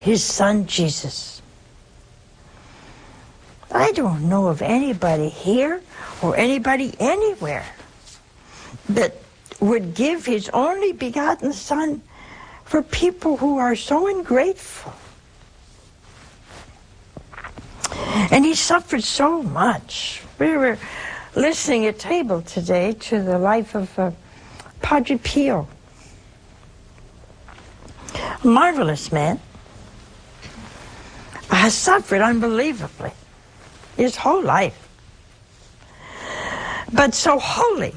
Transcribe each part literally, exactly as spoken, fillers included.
His son Jesus. I don't know of anybody here or anybody anywhere that would give his only begotten son for people who are so ungrateful. And he suffered so much. We were listening at table today to the life of uh, Padre Pio. A marvelous man. Has suffered unbelievably his whole life. But so holy.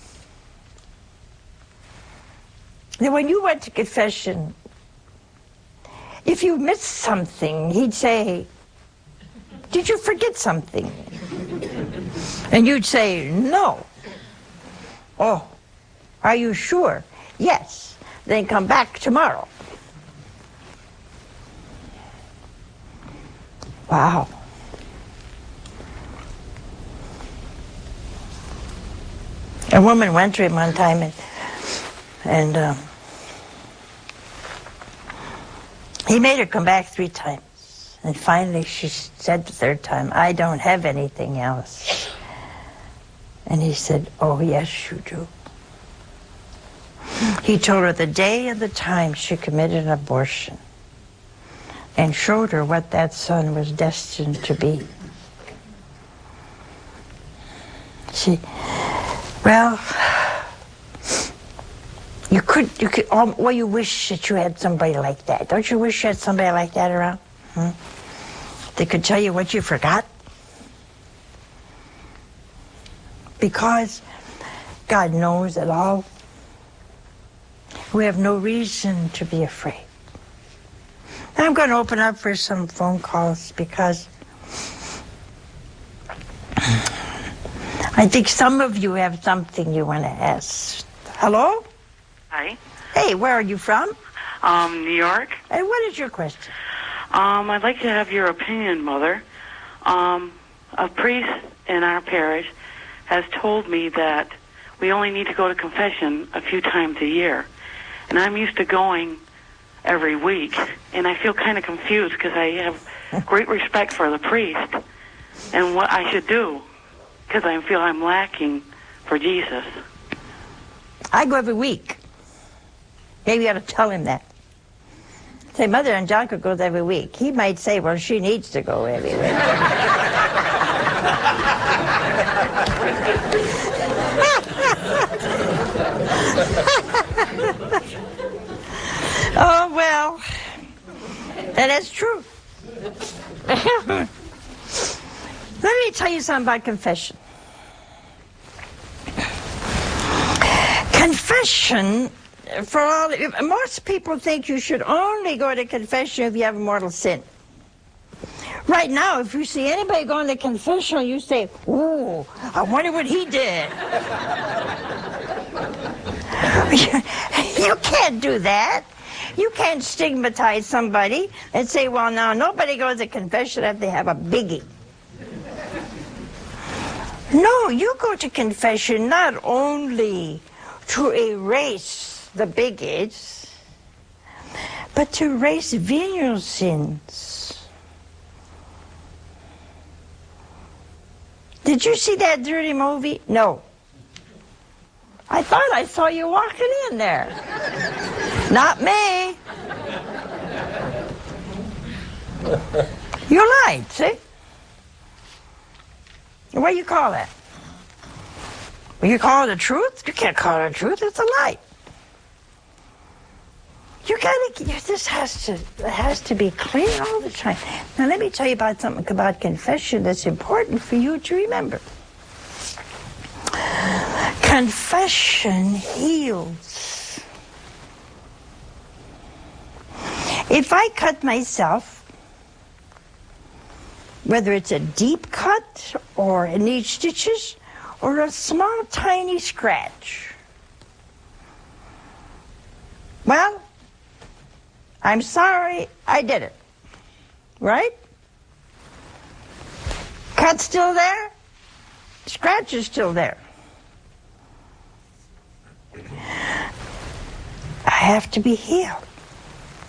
That when you went to confession, if you missed something, he'd say, "Did you forget something?" And you'd say, "No." "Oh, are you sure?" "Yes." "Then come back tomorrow." Wow. A woman went to him one time and, and um, he made her come back three times. And finally she said the third time, "I don't have anything else." And he said, "Oh, yes, you do." He told her the day and the time she committed an abortion and showed her what that son was destined to be. She, well, you could, you could, um, well, you wish that you had somebody like that. Don't you wish you had somebody like that around? Hmm? They could tell you what you forgot? Because God knows it all. We have no reason to be afraid. I'm going to open up for some phone calls because I think some of you have something you want to ask. Hello? Hi. Hey, where are you from? Um, New York. And what is your question? Um, I'd like to have your opinion, Mother. Um, a priest in our parish has told me that we only need to go to confession a few times a year. And I'm used to going every week, and I feel kind of confused because I have great respect for the priest and what I should do because I feel I'm lacking for Jesus. I go every week. Maybe you ought to tell him that. Say, Mother Angelica goes every week. He might say, well, she needs to go every week. Oh, well, that is true. Let me tell you something about confession. Confession, for all, most people think you should only go to confession if you have a mortal sin. Right now, if you see anybody going to confession, you say, "Ooh, I wonder what he did." You can't do that. You can't stigmatize somebody and say, well, now nobody goes to confession if they have a biggie. No, you go to confession not only to erase the biggies, but to erase venial sins. Did you see that dirty movie? No. I thought I saw you walking in there. Not me. You lied, see? What do you call that? Well, you call it the truth? You can't call it the truth. It's a lie. You gotta. This has to. It has to be clear all the time. Now, let me tell you about something about confession that's important for you to remember. Confession heals. If I cut myself, whether it's a deep cut or it needs stitches or a small tiny scratch, well, I'm sorry I did it, right? Cut's still there, scratch is still there. I have to be healed.